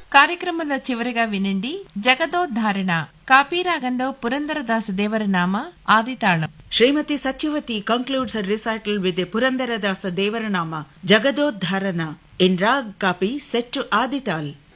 కార్యక్రమంలో చివరిగా వినండి జగదోద్ధారణ కాపీరాగంలో పురందరదాస దేవరనామ ఆదితాళం. Srimati Satyavati concludes her recital with a Purandaradasa Devaranama Jagadodharana in Rag Kapi set to Adital.